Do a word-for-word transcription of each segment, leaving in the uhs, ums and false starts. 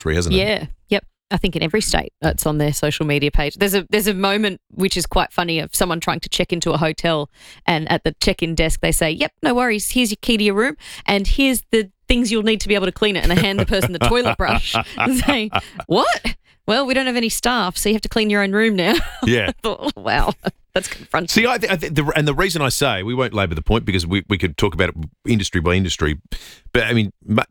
hasn't it? Yeah, yep. I think in every state it's on their social media page. There's a there's a moment which is quite funny of someone trying to check into a hotel, and at the check-in desk they say, "Yep, no worries. Here's your key to your room, and here's the things you'll need to be able to clean it." And they hand the person the toilet brush and say, "What? Well, we don't have any staff, so you have to clean your own room now." Yeah. I thought, oh, wow, that's confronting. See, I, th- I th- the, and the reason I say, we won't labour the point because we, we could talk about it industry by industry, but I mean, ma-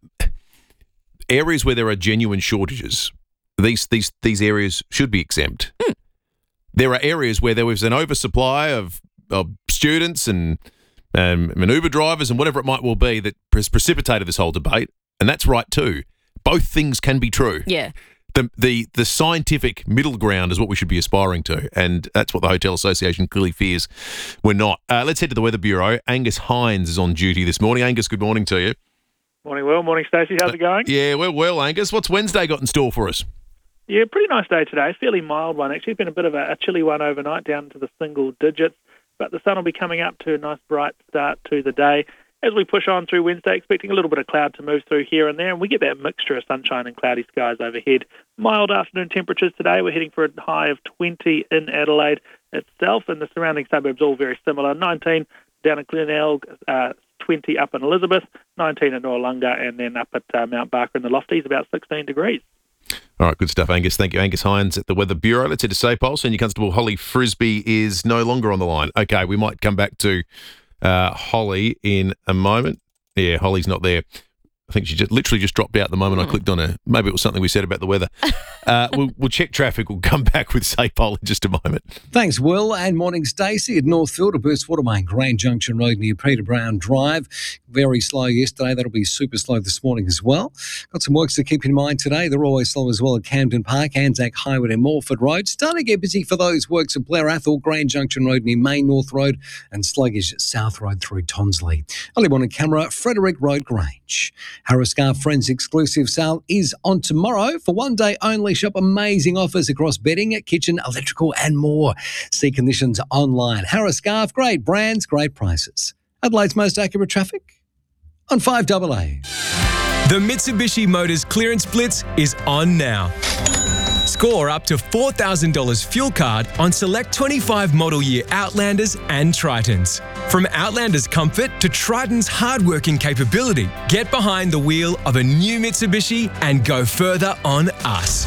areas where there are genuine shortages, these these these areas should be exempt. Mm. There are areas where there was an oversupply of, of students and, um, and Uber drivers and whatever it might well be that has precipitated this whole debate, and that's right too. Both things can be true. Yeah. The, the the scientific middle ground is what we should be aspiring to, and that's what the Hotel Association clearly fears we're not. Uh, let's head to the Weather Bureau. Angus Hines is on duty this morning. Angus, good morning to you. Morning, Will. Morning, Stacey. How's it going? Uh, yeah, well, well, Angus. What's Wednesday got in store for us? Yeah, pretty nice day today. Fairly mild one, actually. It's been a bit of a, a chilly one overnight, down to the single digits, but the sun will be coming up to a nice bright start to the day. As we push on through Wednesday, expecting a little bit of cloud to move through here and there, and we get that mixture of sunshine and cloudy skies overhead. Mild afternoon temperatures today. We're heading for a high of twenty in Adelaide itself, and the surrounding suburbs all very similar. nineteen down at Glenelg, uh, twenty up in Elizabeth, nineteen in Noarlunga, and then up at uh, Mount Barker in the Lofties, about sixteen degrees. All right, good stuff, Angus. Thank you, Angus Hines at the Weather Bureau. Let's head to Sapole. Senior Constable Holly Frisbee is no longer on the line. Okay, we might come back to uh, Holly in a moment. Yeah, Holly's not there. I think she just literally just dropped out the moment mm. I clicked on her. Maybe it was something we said about the weather. Uh, we'll, we'll check traffic. We'll come back with Sapole in just a moment. Thanks, Will, and morning, Stacey. At Northfield, a burst water main, Grand Junction Road near Peter Brown Drive. Very slow yesterday. That'll be super slow this morning as well. Got some works to keep in mind today. They're always slow as well at Camden Park, Anzac Highway and Morford Road. Starting to get busy for those works at Blair Athol, Grand Junction Road near Main North Road, and sluggish South Road through Tonsley. Early morning camera, Frederick Road Grange. Harris Scarf Friends exclusive sale is on tomorrow. For one day only, shop amazing offers across bedding, kitchen, electrical and more. See conditions online. Harris Scarf, great brands, great prices. Adelaide's most accurate traffic on five A A. The Mitsubishi Motors Clearance Blitz is on now. Score up to four thousand dollars fuel card on select twenty-five model year Outlanders and Tritons. From Outlander's comfort to Triton's hard-working capability, get behind the wheel of a new Mitsubishi and go further on us.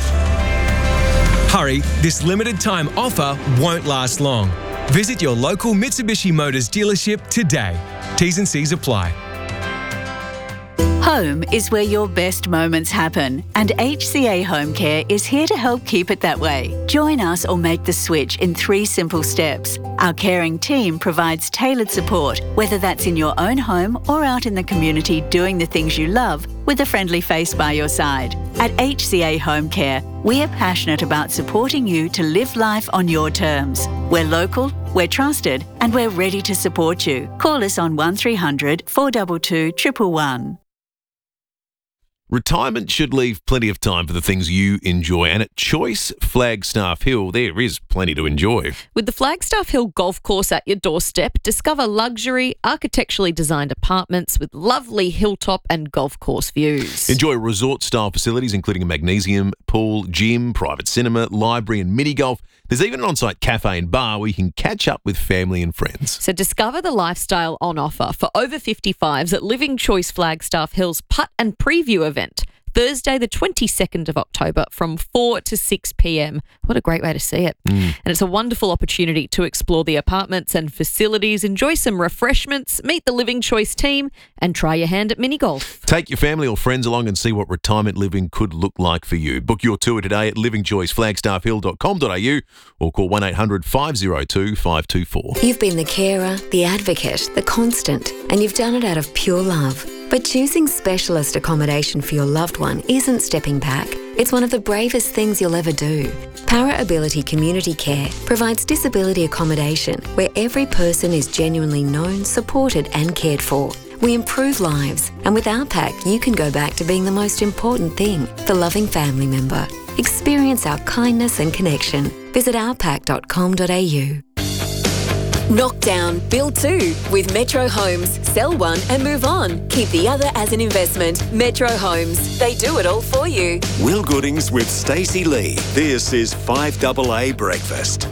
Hurry, this limited time offer won't last long. Visit your local Mitsubishi Motors dealership today. T's and C's apply. Home is where your best moments happen, and H C A Home Care is here to help keep it that way. Join us or make the switch in three simple steps. Our caring team provides tailored support, whether that's in your own home or out in the community doing the things you love with a friendly face by your side. At H C A Home Care, we are passionate about supporting you to live life on your terms. We're local, we're trusted, and we're ready to support you. Call us on one three hundred, four two two, one one one. Retirement should leave plenty of time for the things you enjoy. And at Choice Flagstaff Hill, there is plenty to enjoy. With the Flagstaff Hill Golf Course at your doorstep, discover luxury, architecturally designed apartments with lovely hilltop and golf course views. Enjoy resort-style facilities, including a magnesium, pool, gym, private cinema, library and mini-golf. There's even an on-site cafe and bar where you can catch up with family and friends. So discover the lifestyle on offer for over fifty-fives at Living Choice Flagstaff Hill's Putt and Preview event, Thursday the twenty-second of October from four to six p.m. What a great way to see it. Mm. And it's a wonderful opportunity to explore the apartments and facilities, enjoy some refreshments, meet the Living Choice team and try your hand at mini golf. Take your family or friends along and see what retirement living could look like for you. Book your tour today at living choice flagstaff hill dot com dot a u or call one eight hundred, five oh two, five two four. You've been the carer, the advocate, the constant, and you've done it out of pure love. But choosing specialist accommodation for your loved one isn't stepping back. It's one of the bravest things you'll ever do. Para Ability Community Care provides disability accommodation where every person is genuinely known, supported and cared for. We improve lives, and with our pack, you can go back to being the most important thing, the loving family member. Experience our kindness and connection. Visit our pack dot com dot a u. Knock down, build two. With Metro Homes. Sell one and move on. Keep the other as an investment. Metro Homes. They do it all for you. Will Goodings with Stacey Lee. This is five A A Breakfast.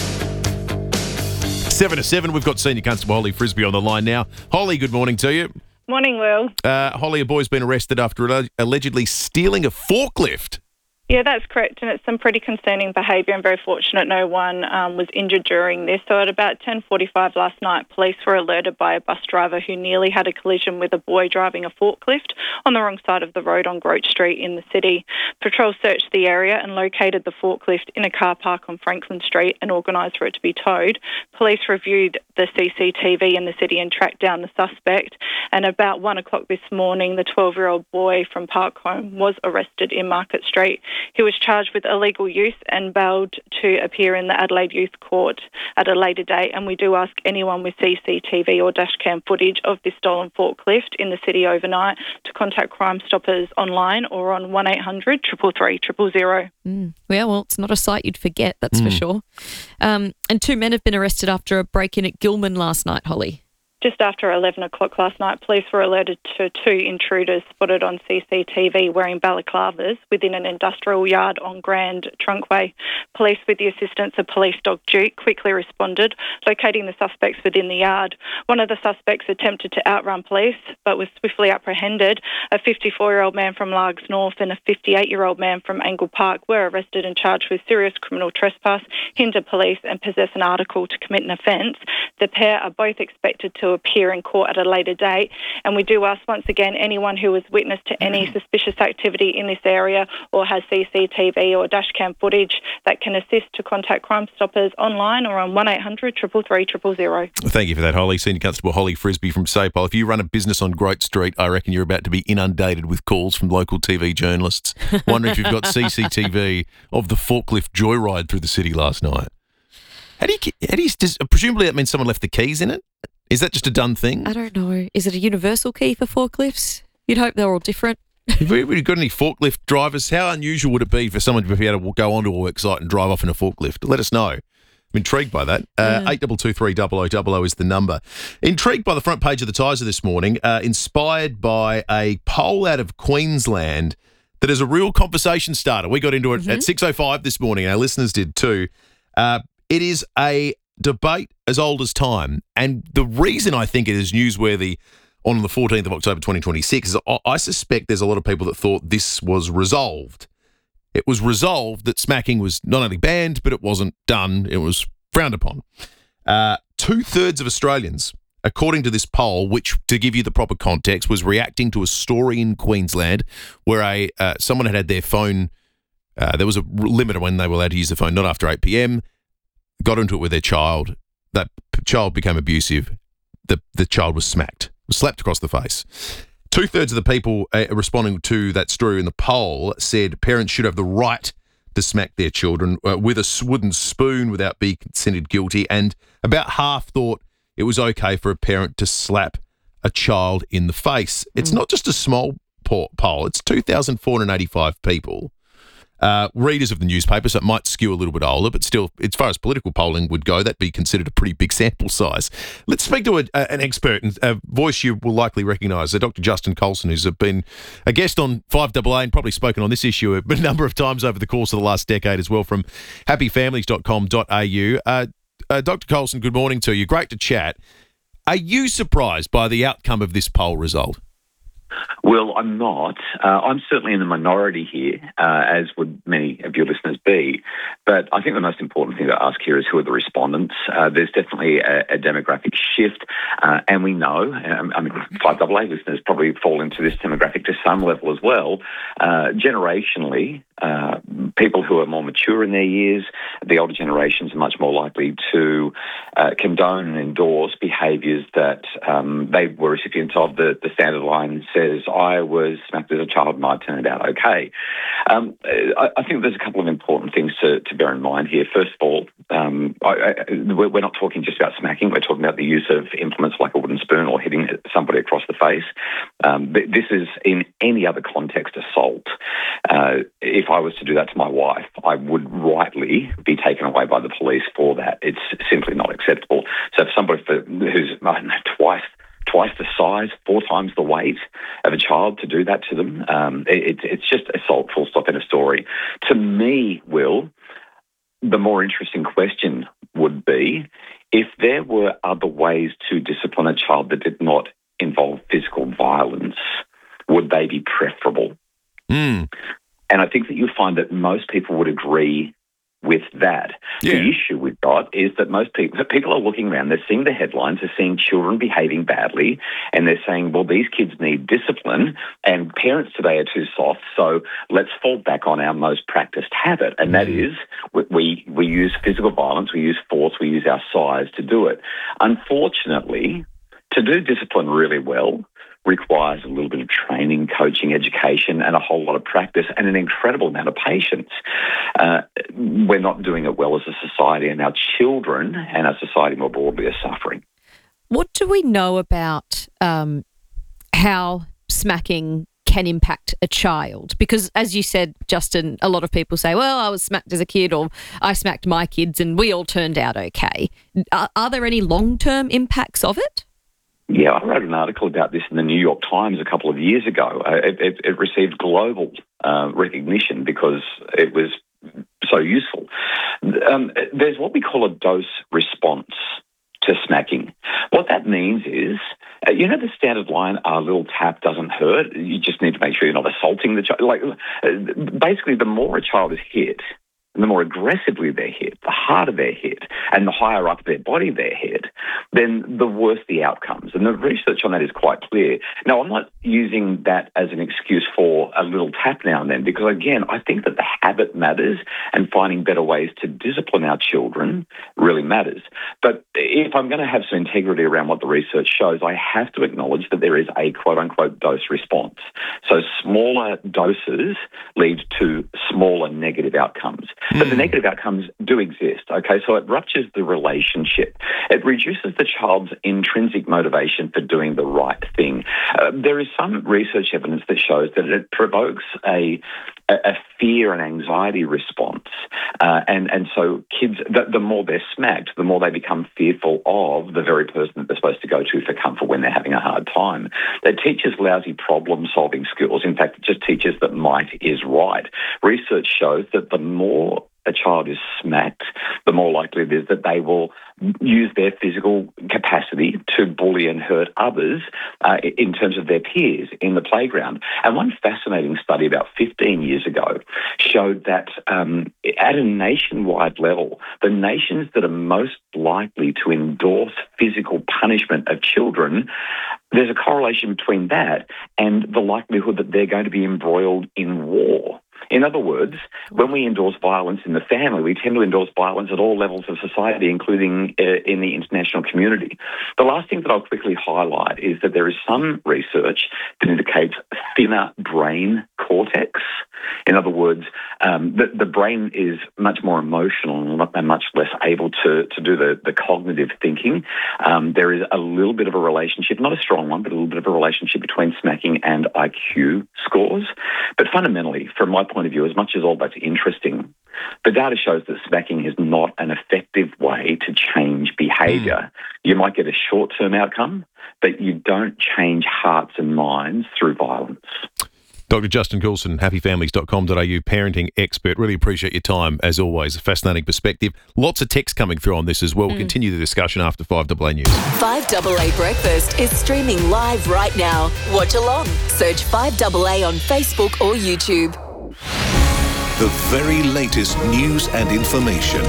Seven to seven, we've got Senior Constable Holly Frisbee on the line now. Holly, good morning to you. Morning, Will. Uh, Holly, a boy's been arrested after alleg- allegedly stealing a forklift. Yeah, that's correct, and it's some pretty concerning behaviour. I'm very fortunate no one um, was injured during this. So at about ten forty-five last night, police were alerted by a bus driver who nearly had a collision with a boy driving a forklift on the wrong side of the road on Grote Street in the city. Patrol searched the area and located the forklift in a car park on Franklin Street and organised for it to be towed. Police reviewed the C C T V in the city and tracked down the suspect. And about one o'clock this morning, the twelve-year-old boy from Parkholme was arrested in Market Street. He was charged with illegal use and bailed to appear in the Adelaide Youth Court at a later date. And we do ask anyone with C C T V or dashcam footage of this stolen forklift in the city overnight to contact Crime Stoppers online or on one eight hundred, three three three, zero zero. Mm. Yeah, well, it's not a sight you'd forget, that's mm. for sure. Um, and two men have been arrested after a break-in at Gilman last night, Holly. Just after eleven o'clock last night, police were alerted to two intruders spotted on C C T V wearing balaclavas within an industrial yard on Grand Trunkway. Police, with the assistance of police dog Duke, quickly responded, locating the suspects within the yard. One of the suspects attempted to outrun police, but was swiftly apprehended. A fifty-four-year-old man from Largs North and a fifty-eight-year-old man from Angle Park were arrested and charged with serious criminal trespass, hinder police and possess an article to commit an offence. The pair are both expected to appear in court at a later date, and we do ask once again anyone who has witnessed to any suspicious activity in this area or has C C T V or dashcam footage that can assist to contact Crime Stoppers online or on one eight hundred, three three three, zero zero. Thank you for that, Holly. Senior Constable Holly Frisbee from SAPOL. If you run a business on Grote Street, I reckon you're about to be inundated with calls from local T V journalists wondering if you've got C C T V of the forklift joyride through the city last night. How do you, how do you does, presumably that means someone left the keys in it? Is that just a done thing? I don't know. Is it a universal key for forklifts? You'd hope they're all different. Have you got any forklift drivers? How unusual would it be for someone to be able to go onto a work site and drive off in a forklift? Let us know. I'm intrigued by that. Uh, Yeah. eight two two three, double oh double oh is the number. Intrigued by the front page of the Tiser this morning, uh, inspired by a poll out of Queensland that is a real conversation starter. We got into it Mm-hmm. at six oh five this morning. Our listeners did too. Uh, it is a debate as old as time. And the reason I think it is newsworthy on the fourteenth of October twenty twenty-six is I, I suspect there's a lot of people that thought this was resolved. It was resolved that smacking was not only banned, but it wasn't done. It was frowned upon. Uh, two-thirds of Australians, according to this poll, which, to give you the proper context, was reacting to a story in Queensland where a uh, someone had had their phone, uh, there was a limit on when they were allowed to use the phone, not after eight p.m, got into it with their child. That p- child became abusive. The the child was smacked, was slapped across the face. Two-thirds of the people uh, responding to that story in the poll said parents should have the right to smack their children uh, with a wooden spoon without being considered guilty, and about half thought it was okay for a parent to slap a child in the face. It's not just a small po- poll. It's two thousand four hundred eighty-five people. Uh, readers of the newspaper, so it might skew a little bit older, but still, as far as political polling would go, that'd be considered a pretty big sample size. Let's speak to a, a, an expert, and a voice you will likely recognise, uh, Doctor Justin Colson, who's been a guest on five A A and probably spoken on this issue a number of times over the course of the last decade as well, from happy families dot com dot a u. Uh, uh, Doctor Colson, good morning to you. Great to chat. Are you surprised by the outcome of this poll result? Well, I'm not. Uh, I'm certainly in the minority here, uh, as would many of your listeners be. But I think the most important thing to ask here is who are the respondents. Uh, there's definitely a, a demographic shift, uh, and we know, um, I mean, five A A listeners probably fall into this demographic to some level as well. Uh, generationally, uh, people who are more mature in their years, the older generations are much more likely to uh, condone and endorse behaviours that um, they were recipients of. The, the standard line says, I was smacked as a child and I turned out okay. Um, I, I think there's a couple of important things to, to bear in mind here. First of all, um, I, I, we're not talking just about smacking. We're talking about the use of implements like a wooden spoon or hitting somebody across the face. Um, this is, in any other context, assault. Uh, if I was to do that to my my wife, I would rightly be taken away by the police for that. It's simply not acceptable. So if somebody for, who's, I don't know, twice twice the size, four times the weight of a child to do that to them, um, it, it's just assault, full stop, in a story. To me, Will, the more interesting question would be if there were other ways to discipline a child that did not involve physical violence, would they be preferable? Mm. And I think that you'll find that most people would agree with that. Yeah. The issue we've got is that most people people are looking around, they're seeing the headlines, they're seeing children behaving badly, and they're saying, well, these kids need discipline, and parents today are too soft, so let's fall back on our most practiced habit, and that is we, we, we use physical violence, we use force, we use our size to do it. Unfortunately, to do discipline really well requires a little bit of training, coaching, education, and a whole lot of practice and an incredible amount of patience. Uh, we're not doing it well as a society, and our children and our society more broadly are suffering. What do we know about um, how smacking can impact a child? Because as you said, Justin, a lot of people say, well, I was smacked as a kid, or I smacked my kids and we all turned out okay. Are, are there any long-term impacts of it? Yeah, I wrote an article about this in the New York Times a couple of years ago. Uh, it, it, it received global uh, recognition because it was so useful. Um, there's what we call a dose response to smacking. What that means is, uh, you know the standard line, a little tap doesn't hurt, you just need to make sure you're not assaulting the child. Like, uh, basically, the more a child is hit, and the more aggressively they're hit, the harder they're hit, and the higher up their body they're hit, then the worse the outcomes. And the research on that is quite clear. Now, I'm not using that as an excuse for a little tap now and then, because, again, I think that the habit matters, and finding better ways to discipline our children really matters. But if I'm going to have some integrity around what the research shows, I have to acknowledge that there is a quote-unquote dose response. So smaller doses lead to smaller negative outcomes. But the negative outcomes do exist, okay? So it ruptures the relationship. It reduces the child's intrinsic motivation for doing the right thing. Uh, there is some research evidence that shows that it provokes a, a, a fear and anxiety response. Uh, and, and so kids, the, the more they're smacked, the more they become fearful of the very person that they're supposed to go to for comfort when they're having a hard time. That teaches lousy problem-solving skills. In fact, it just teaches that might is right. Research shows that the more a child is smacked, the more likely it is that they will use their physical capacity to bully and hurt others uh, in terms of their peers in the playground. And one fascinating study about fifteen years ago showed that um, at a nationwide level, the nations that are most likely to endorse physical punishment of children, there's a correlation between that and the likelihood that they're going to be embroiled in war. In other words, when we endorse violence in the family, we tend to endorse violence at all levels of society, including uh, in the international community. The last thing that I'll quickly highlight is that there is some research that indicates thinner brain cortex. In other words, um, the, the brain is much more emotional and much less able to, to do the, the cognitive thinking. Um, there is a little bit of a relationship, not a strong one, but a little bit of a relationship between smacking and I Q scores. But fundamentally, from my point of view, as much as all that's interesting, the data shows that smacking is not an effective way to change behaviour. Mm. You might get a short-term outcome, but you don't change hearts and minds through violence. Doctor Justin Coulson, happy families dot com dot a u, parenting expert. Really appreciate your time, as always. A fascinating perspective. Lots of text coming through on this as well. We'll mm. continue the discussion after five double A News. five double A Breakfast is streaming live right now. Watch along. Search five double A on Facebook or YouTube. The very latest news and information.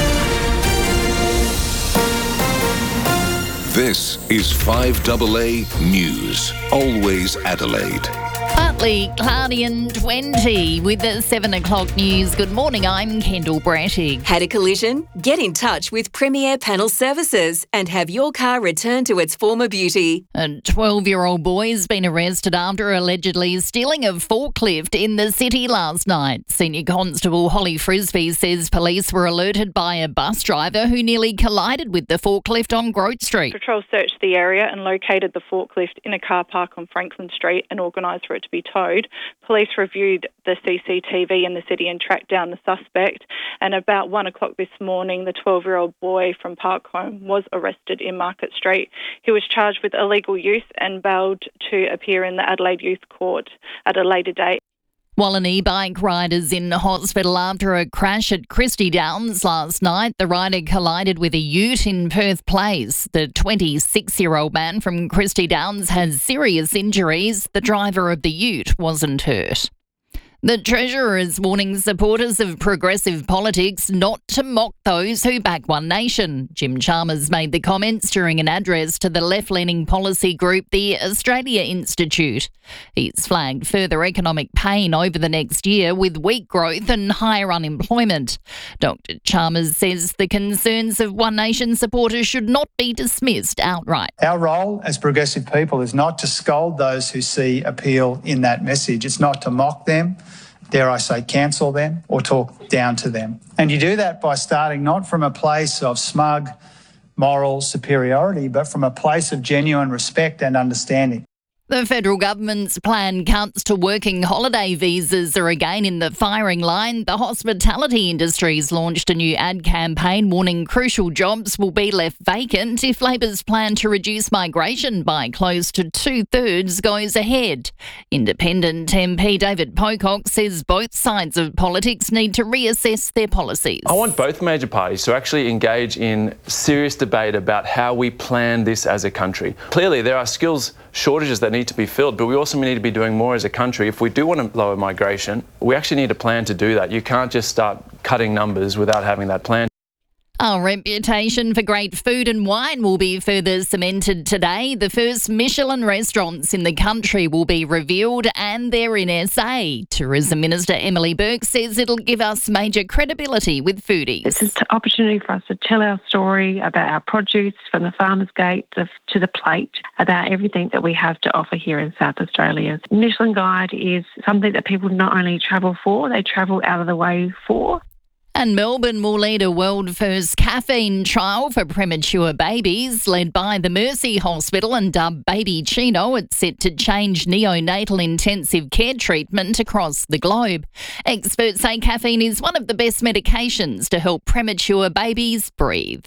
This is five double A News. Always Adelaide. Partly cloudy and twenty with the seven o'clock news. Good morning, I'm Kendall Brattig. Had a collision? Get in touch with Premier Panel Services and have your car returned to its former beauty. A twelve-year-old boy has been arrested after allegedly stealing a forklift in the city last night. Senior Constable Holly Frisbee says police were alerted by a bus driver who nearly collided with the forklift on Grote Street. Patrol searched the area and located the forklift in a car park on Franklin Street and organised for it to be towed. Police reviewed the C C T V in the city and tracked down the suspect. And about one o'clock this morning, the twelve-year-old boy from Parkholme was arrested in Market Street. He was charged with illegal use and bailed to appear in the Adelaide Youth Court at a later date. While an e-bike rider's in hospital after a crash at Christie Downs last night, the rider collided with a ute in Perth Place. The twenty-six-year-old man from Christie Downs has serious injuries. The driver of the ute wasn't hurt. The Treasurer is warning supporters of progressive politics not to mock those who back One Nation. Jim Chalmers made the comments during an address to the left-leaning policy group, the Australia Institute. He's flagged further economic pain over the next year with weak growth and higher unemployment. Doctor Chalmers says the concerns of One Nation supporters should not be dismissed outright. Our role as progressive people is not to scold those who see appeal in that message. It's not to mock them, dare I say, cancel them or talk down to them. And you do that by starting not from a place of smug moral superiority, but from a place of genuine respect and understanding. The federal government's planned cuts to working holiday visas are again in the firing line. The hospitality industry's launched a new ad campaign warning crucial jobs will be left vacant if Labor's plan to reduce migration by close to two-thirds goes ahead. Independent M P David Pocock says both sides of politics need to reassess their policies. I want both major parties to actually engage in serious debate about how we plan this as a country. Clearly, there are skills shortages that need to be filled, but we also need to be doing more as a country. If we do want to lower migration, we actually need a plan to do that. You can't just start cutting numbers without having that plan. Our reputation for great food and wine will be further cemented today. The first Michelin restaurants in the country will be revealed and they're in S A. Tourism Minister Emily Burke says it'll give us major credibility with foodies. It's an opportunity for us to tell our story about our produce from the farmer's gate to the plate, about everything that we have to offer here in South Australia. Michelin Guide is something that people not only travel for, they travel out of the way for. And Melbourne will lead a world-first caffeine trial for premature babies, led by the Mercy Hospital and dubbed Baby Chino. It's set to change neonatal intensive care treatment across the globe. Experts say caffeine is one of the best medications to help premature babies breathe.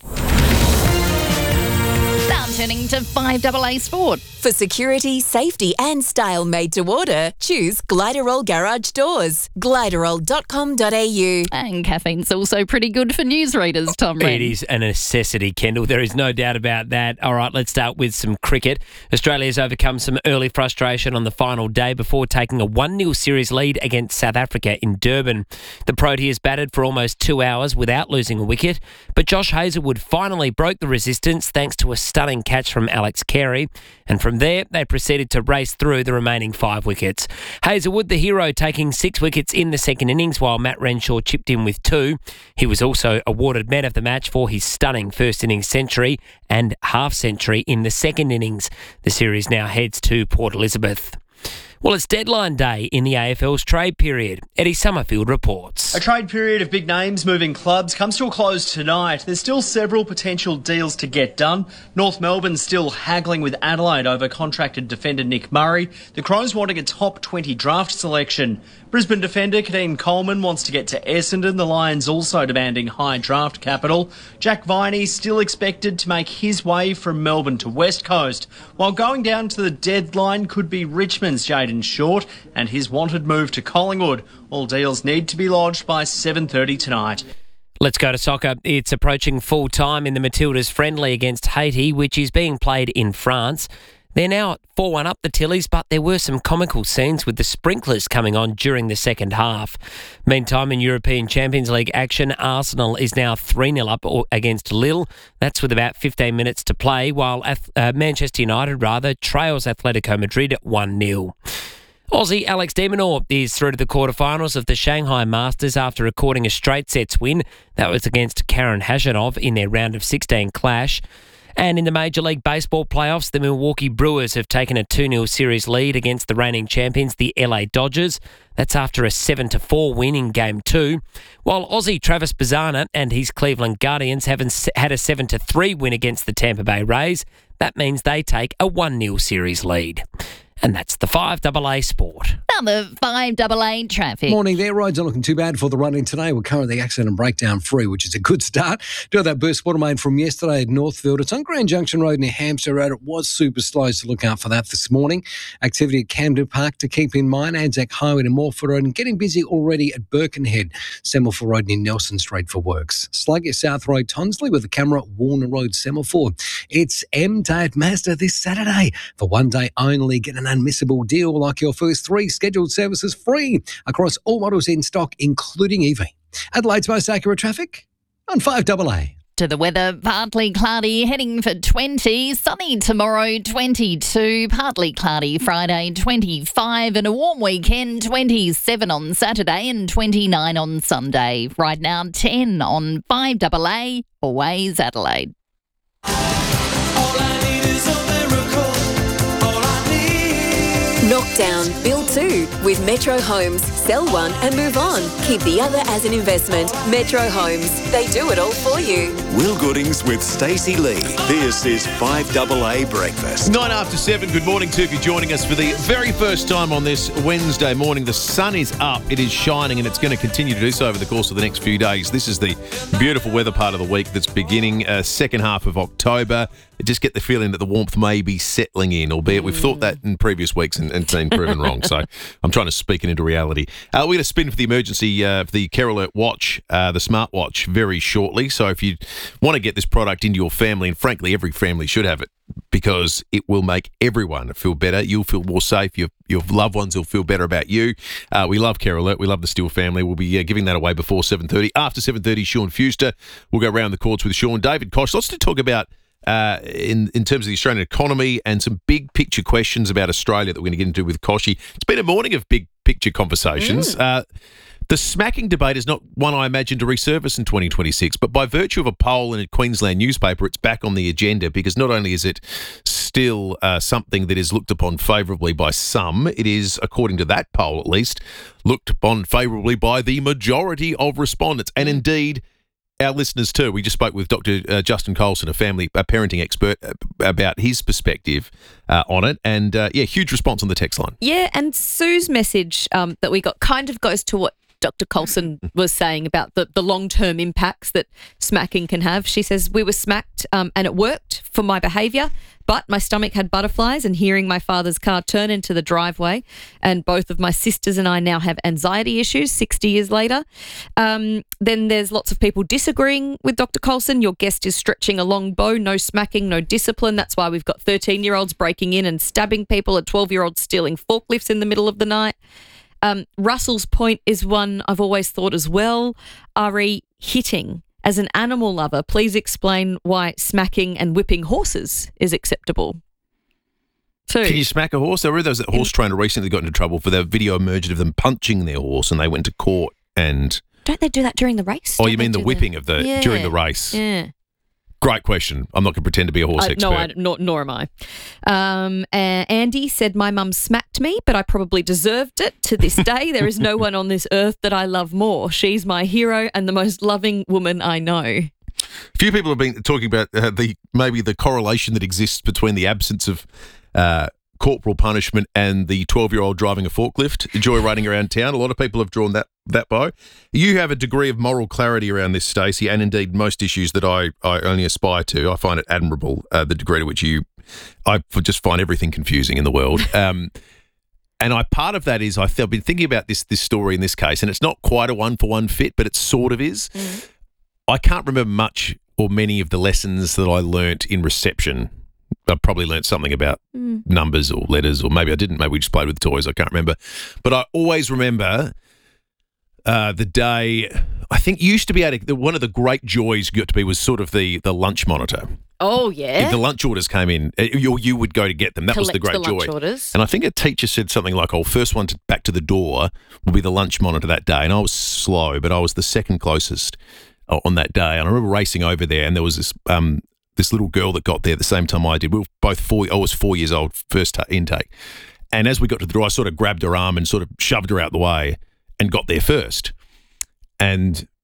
Now turning to five A A Sport. For security, safety and style made to order, choose Gliderol Garage Doors. gliderol dot com dot a u. And caffeine's also pretty good for newsreaders, Tom Wren. It is a necessity, Kendall. There is no doubt about that. All right, let's start with some cricket. Australia's overcome some early frustration on the final day before taking a one nil series lead against South Africa in Durban. The Proteas batted for almost two hours without losing a wicket, but Josh Hazlewood finally broke the resistance thanks to a stunning catch from Alex Carey. And from there, they proceeded to race through the remaining five wickets. Hazlewood, the hero, taking six wickets in the second innings while Matt Renshaw chipped in with two. He was also awarded man of the match for his stunning first innings century and half century in the second innings. The series now heads to Port Elizabeth. Well, it's deadline day in the A F L's trade period. Eddie Summerfield reports. A trade period of big names moving clubs comes to a close tonight. There's still several potential deals to get done. North Melbourne's still haggling with Adelaide over contracted defender Nick Murray. The Crows wanting a top twenty draft selection. Brisbane defender Kadeem Coleman wants to get to Essendon. The Lions also demanding high draft capital. Jack Viney still expected to make his way from Melbourne to West Coast. While going down to the deadline could be Richmond's Jayden Short and his wanted move to Collingwood. All deals need to be lodged by seven thirty tonight. Let's go to soccer. It's approaching full time in the Matildas friendly against Haiti, which is being played in France. They're now four one up the Tillies, but there were some comical scenes with the sprinklers coming on during the second half. Meantime, in European Champions League action, Arsenal is now three nil up against Lille. That's with about fifteen minutes to play, while uh, Manchester United, rather, trails Atletico Madrid at one nil. Aussie Alex de Minaur is through to the quarterfinals of the Shanghai Masters after recording a straight sets win. That was against Karen Khachanov in their round of sixteen clash. And in the Major League Baseball playoffs, the Milwaukee Brewers have taken a two nil series lead against the reigning champions, the L A Dodgers. That's after a seven to four win in Game two. While Aussie Travis Bazzana and his Cleveland Guardians have had a seven to three win against the Tampa Bay Rays. That means they take a one nil series lead. And that's the five double A Sport. Now the five double A traffic. Morning there. Roads are looking too bad for the run-in today. We're currently accident and breakdown free, which is a good start. Do have that burst water main from yesterday at Northfield. It's on Grand Junction Road near Hampshire Road. It was super slow, so look out for that this morning. Activity at Camden Park to keep in mind. Anzac Highway to Morford Road, and getting busy already at Birkenhead. Semaphore Road near Nelson Street for works. Sluggish South Road Tonsley with the camera Warner Road Semaphore. It's M-Day at Mazda this Saturday. For one day only, get an unmissable deal like your first three scheduled services free across all models in stock, including E V. Adelaide's most accurate traffic on five double A. To the weather, partly cloudy, heading for twenty, sunny tomorrow, twenty-two, partly cloudy Friday, twenty-five, and a warm weekend, twenty-seven on Saturday and twenty-nine on Sunday. Right now, ten on five double A, always Adelaide. Knock down, build two with Metro Homes. Sell one and move on. Keep the other as an investment. Metro Homes. They do it all for you. Will Goodings with Stacey Lee. This is five double A Breakfast. Nine after seven. Good morning to you if you're joining us for the very first time on this Wednesday morning. The sun is up. It is shining, and it's going to continue to do so over the course of the next few days. This is the beautiful weather part of the week that's beginning uh, second half of October. I just get the feeling that the warmth may be settling in, albeit we've thought that in previous weeks and, and been proven wrong. So I'm trying to speak it into reality. Uh, we're going to spin for the emergency, uh, for the Care Alert watch, uh, the smartwatch, very shortly. So if you want to get this product into your family, and frankly, every family should have it, because it will make everyone feel better. You'll feel more safe. Your your loved ones will feel better about you. Uh, we love Care Alert. We love the Steele family. We'll be uh, giving that away before seven thirty. After seven thirty, Sean Fuster. We'll go round the courts with Sean. David Koch. Lots to talk about uh, in, in terms of the Australian economy, and some big picture questions about Australia that we're going to get into with Koshy. It's been a morning of big picture conversations. Mm. Uh, The smacking debate is not one I imagine to resurface in twenty twenty-six, but by virtue of a poll in a Queensland newspaper, it's back on the agenda, because not only is it still uh, something that is looked upon favourably by some, it is, according to that poll at least, looked upon favourably by the majority of respondents, and indeed our listeners too. We just spoke with Doctor Uh, Justin Colson, a family a parenting expert, uh, about his perspective uh, on it, and uh, yeah, huge response on the text line. Yeah, and Sue's message um, that we got kind of goes to what Doctor Colson was saying about the, the long-term impacts that smacking can have. She says, we were smacked um, and it worked for my behaviour, but my stomach had butterflies, and hearing my father's car turn into the driveway, and both of my sisters and I now have anxiety issues sixty years later. Um, then there's lots of people disagreeing with Doctor Colson. Your guest is stretching a long bow, no smacking, no discipline. That's why we've got thirteen-year-olds breaking in and stabbing people, and twelve-year-olds stealing forklifts in the middle of the night. Um, Russell's point is one I've always thought as well. Ari, hitting. As an animal lover, please explain why smacking and whipping horses is acceptable. So, can you smack a horse? There were those that horse trainer recently got into trouble for the video emerged of them punching their horse, and they went to court. And don't they do that during the race? Oh, Don't you mean they the do whipping of the Yeah. during the race? Yeah. Great question. I'm not going to pretend to be a horse I, expert. no, I, nor, nor am I. Um, uh, Andy said, my mum smacked me, but I probably deserved it. To this day, there is no one on this earth that I love more. She's my hero and the most loving woman I know. Few people have been talking about uh, the maybe the correlation that exists between the absence of uh, corporal punishment and the twelve-year-old driving a forklift, joyriding around town. A lot of people have drawn that that bow. You have a degree of moral clarity around this, Stacey, and indeed most issues that I, I only aspire to. I find it admirable, uh, the degree to which you, I just find everything confusing in the world. Um, and I part of that is I th- I've been thinking about this this story in this case, and it's not quite a one-for-one fit, but it sort of is. Mm. I can't remember much or many of the lessons that I learnt in reception. I probably learnt something about mm. numbers or letters, or maybe I didn't. Maybe we just played with toys. I can't remember. But I always remember uh, the day, I think used to be able to, one of the great joys got to be was sort of the, the lunch monitor. Oh, yeah. If the lunch orders came in, you, you would go to get them. That Collect was the great the lunch joy. Orders. And I think a teacher said something like, oh, first one to, back to the door will be the lunch monitor that day. And I was slow, but I was the second closest on that day. And I remember racing over there, and there was this um, this little girl that got there at the same time I did. We were both four, I was four years old, first t- intake. And as we got to the door, I sort of grabbed her arm and sort of shoved her out the way and got there first. And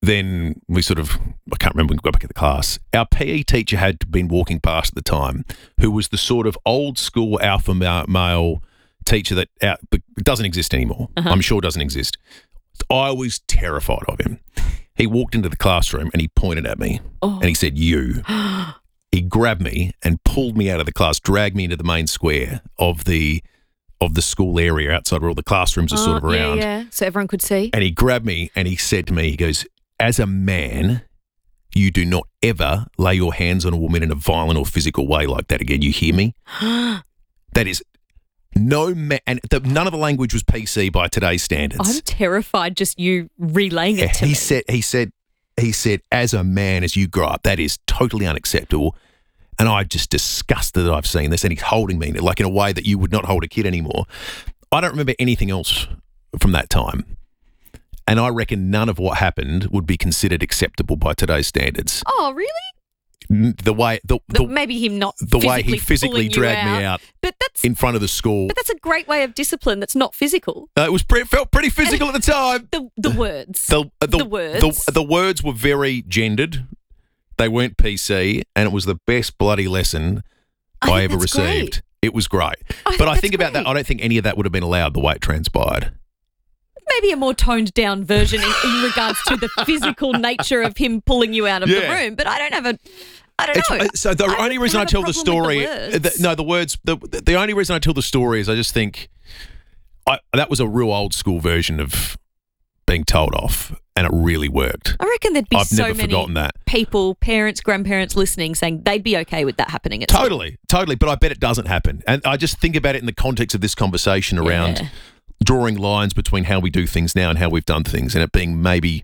then we sort of, I can't remember when we got back in the class. Our P E teacher had been walking past at the time, who was the sort of old school alpha ma- male teacher that out, but doesn't exist anymore. Uh-huh. I'm sure doesn't exist. I was terrified of him. He walked into the classroom and he pointed at me Oh. and he said, "You." He grabbed me and pulled me out of the class, dragged me into the main square of the of the school area outside where all the classrooms are sort of Oh, around. Yeah, yeah. So everyone could see. And he grabbed me and he said to me, he goes, "As a man, you do not ever lay your hands on a woman in a violent or physical way like that again. You hear me?" That is no man, and the, none of the language was P C by today's standards. I'm terrified just you relaying it to he me. said, he said, he said, as a man, as you grow up, that is totally unacceptable. And I'm just disgusted that I've seen this. And he's holding me like in a way that you would not hold a kid anymore. I don't remember anything else from that time. And I reckon none of what happened would be considered acceptable by today's standards. Oh, really? N- The way the, The- the, maybe him not the way he physically physically pulling you dragged me out. out But that's in front of the school. but that's a great way of discipline that's not physical. Uh, it was pre- felt pretty physical at the time. The the words. The, uh, the, The words. The, the words were very gendered. They weren't P C, and it was the best bloody lesson I, I think ever that's received. great. It was great. I but think I that's think about that, great. I don't think any of that would have been allowed the way it transpired. Maybe a more toned down version in, in regards to the physical nature of him pulling you out of the Yeah. room. But I don't have a. I don't It's- know. uh, so the I only don't reason I have a tell the problem with story, the uh, the- words. no, the words, the the only reason I tell the story is I just think I, that was a real old school version of being told off, and it really worked. I reckon there'd be I've so never many forgotten that. people, parents, grandparents listening saying they'd be okay with that happening at school. Totally, totally. But I bet it doesn't happen. And I just think about it in the context of this conversation around Yeah. drawing lines between how we do things now and how we've done things, and it being maybe,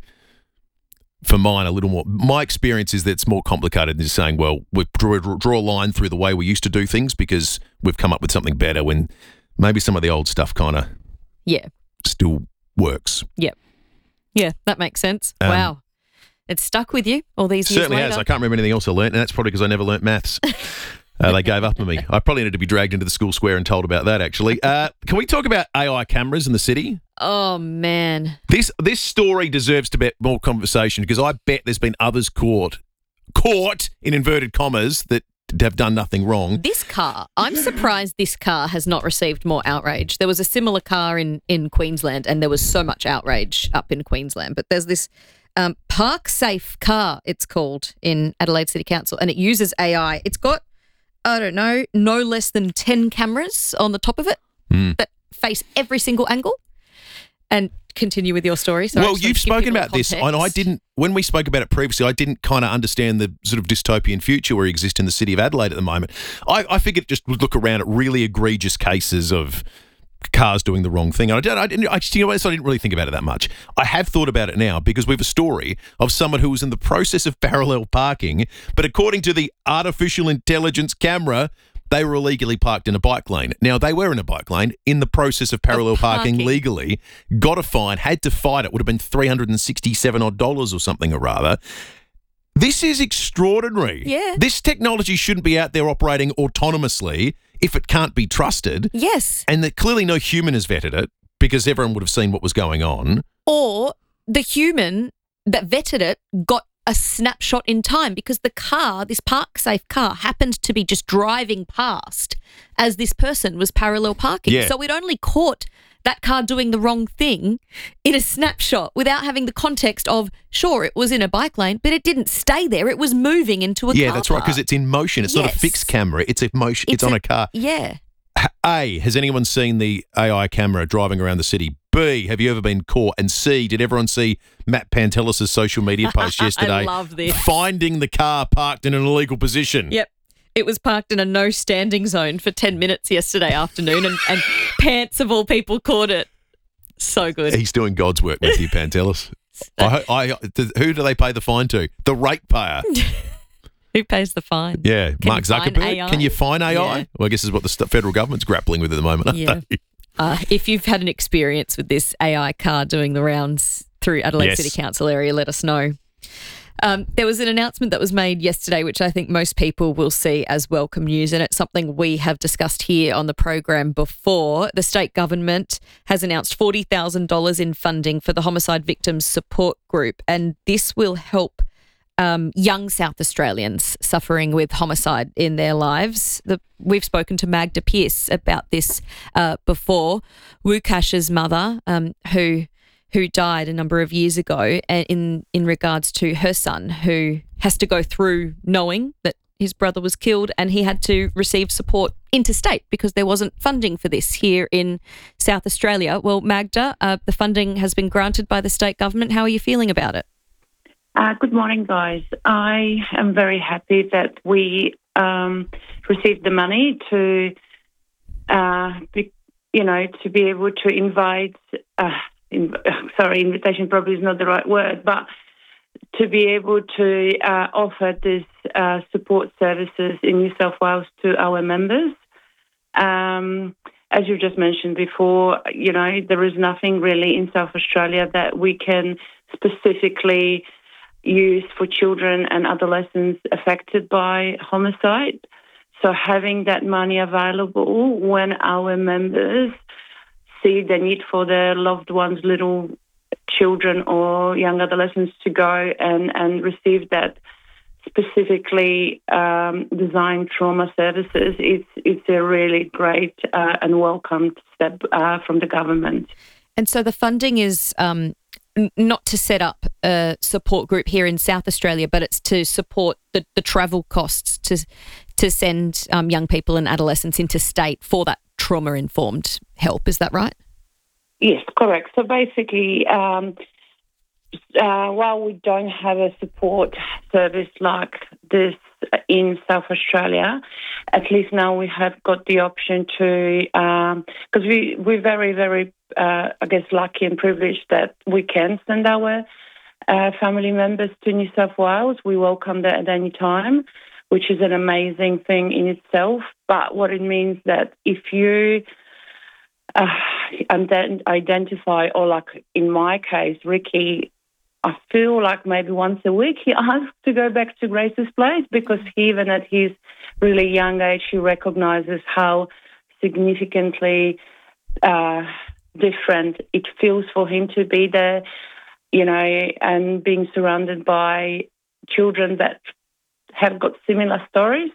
for mine, a little more. My experience is that it's more complicated than just saying, well, we draw, draw a line through the way we used to do things because we've come up with something better when maybe some of the old stuff kind of Yeah. still works. Yep. Yeah, that makes sense. Um, wow. It's stuck with you all these years Certainly later. has. I can't remember anything else I learnt, and that's probably because I never learnt maths. Uh, they gave up on me. I probably needed to be dragged into the school square and told about that, actually. Uh, can we talk about A I cameras in the city? Oh, man. This this story deserves to be more conversation because I bet there's been others caught, caught in inverted commas, that have done nothing wrong. This car, I'm surprised this car has not received more outrage. There was a similar car in, in Queensland and there was so much outrage up in Queensland. But there's this um, Park Safe car, it's called, in Adelaide City Council, and it uses A I. It's got, I don't know, no less than ten cameras on the top of it Mm. that face every single angle. And continue with your story. Sorry, I well, just wanted you've to give spoken people about this, and I context. didn't. When we spoke about it previously, I didn't kind of understand the sort of dystopian future where exists in the city of Adelaide at the moment. I, I figured just would look around at really egregious cases of cars doing the wrong thing. And I didn't. I didn't. I, you know, what, so I didn't really think about it that much. I have thought about it now because we have a story of someone who was in the process of parallel parking, but according to the artificial intelligence camera, they were illegally parked in a bike lane. Now, they were in a bike lane in the process of parallel parking. parking. legally, got a fine, had to fight it, would have been three hundred sixty-seven odd dollars or something or rather. This is extraordinary. Yeah. This technology shouldn't be out there operating autonomously if it can't be trusted. Yes. And that clearly no human has vetted it because everyone would have seen what was going on. Or the human that vetted it got a snapshot in time because the car, this Park Safe car, happened to be just driving past as this person was parallel parking. Yeah. So it only caught that car doing the wrong thing in a snapshot without having the context of, sure, it was in a bike lane, but it didn't stay there. It was moving into a yeah, car that's right, park. because it's in motion. It's not a Yes. fixed camera. It's a motion. It's, on a, car. Yeah. A, has anyone seen the A I camera driving around the city? B, have you ever been caught? And C, did everyone see Matt Pantelis' social media post yesterday? I love this. Finding the car parked in an illegal position. Yep. It was parked in a no standing zone for ten minutes yesterday afternoon and, and Pants of all people caught it. So good. He's doing God's work, Matthew Pantelis. I, I, who do they pay the fine to? The ratepayer. Who pays the fine? Yeah, Can Mark you fine Zuckerberg. A I? Can you fine A I? Yeah. Well, I guess this is what the st- federal government's grappling with at the moment, aren't Yeah. they? Uh, if you've had an experience with this A I car doing the rounds through Adelaide Yes. City Council area, let us know. Um, there was an announcement that was made yesterday, which I think most people will see as welcome news, and it's something we have discussed here on the program before. The state government has announced forty thousand dollars in funding for the Homicide Victims Support Group, and this will help um, young South Australians suffering with homicide in their lives. The, we've spoken to Magda Pearce about this uh, before. Wukash's mother, um, who... who died a number of years ago in in regards to her son, who has to go through knowing that his brother was killed, and he had to receive support interstate because there wasn't funding for this here in South Australia. Well, Magda, uh, the funding has been granted by the state government. How are you feeling about it? Uh, good morning, guys. I am very happy that we um, received the money to, uh, be, you know, to be able to invite... Uh, In, sorry, invitation probably is not the right word, but to be able to uh, offer these uh, support services in New South Wales to our members. Um, as you just mentioned before, you know, there is nothing really in South Australia that we can specifically use for children and adolescents affected by homicide. So having that money available when our members see the need for their loved ones, little children or young adolescents to go and, and receive that specifically um, designed trauma services, it's, it's a really great uh, and welcomed step uh, from the government. And so the funding is um, n- not to set up a support group here in South Australia, but it's to support the, the travel costs to, to send um, young people and adolescents interstate for that trauma-informed help. Is that right? Yes, correct. So basically, um, uh, while we don't have a support service like this in South Australia, at least now we have got the option to, because um, we, we're very, very, uh, I guess, lucky and privileged that we can send our uh, family members to New South Wales. We welcome that at any time, which is an amazing thing in itself. But what it means that if you uh, and then identify, or like in my case, Ricky, I feel like maybe once a week he asks to go back to Grace's place because he, even at his really young age, he recognises how significantly uh, different it feels for him to be there, you know, and being surrounded by children that have got similar stories,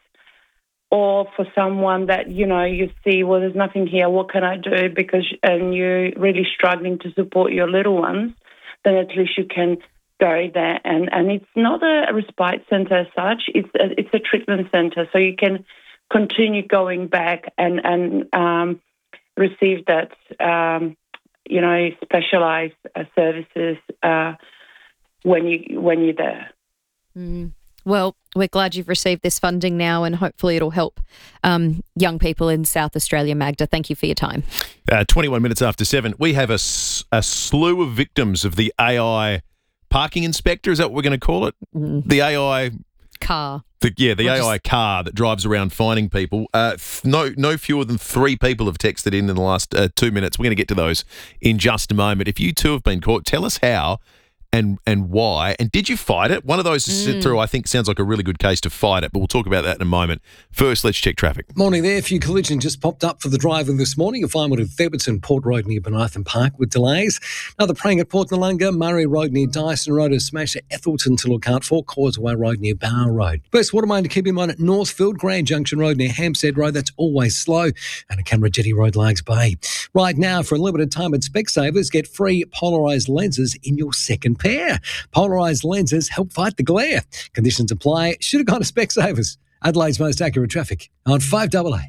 or for someone that, you know, you see, well, there's nothing here, what can I do? Because, and you're really struggling to support your little ones, then at least you can go there. And, and it's not a respite centre as such, it's a, it's a treatment centre. So you can continue going back and, and um, receive that, um, you know, specialised uh, services uh, when, you, when you're there. Mm. Well, we're glad you've received this funding now, and hopefully it'll help um, young people in South Australia. Magda, thank you for your time. Uh, twenty-one minutes after seven, we have a, a slew of victims of the A I parking inspector. Is that what we're going to call it? Mm. The A I car. The, yeah, the We're A I just... car that drives around finding people. Uh, th- no, no fewer than three people have texted in in the last uh, two minutes. We're going to get to those in just a moment. If you too have been caught, tell us how. And and why? And did you fight it? One of those to sit Mm. through, I think, sounds like a really good case to fight it, but we'll talk about that in a moment. First, let's check traffic. Morning there. A few collisions just popped up for the driver this morning. You'll find one at Theberton Port Road near Benathan Park with delays. Another praying at Port Noarlunga, Murray Road near Dyson Road, a smash at Ethelton to look out for, Causeway Road near Bower Road. First water main to keep in mind at Northfield, Grand Junction Road near Hampstead Road, that's always slow, and at Canberra Jetty Road, Largs Bay. Right now, for a limited time at Specsavers, get free polarised lenses in your second pair. Polarised lenses help fight the glare. Conditions apply. Should have gone to Specsavers. Adelaide's most accurate traffic on five double A.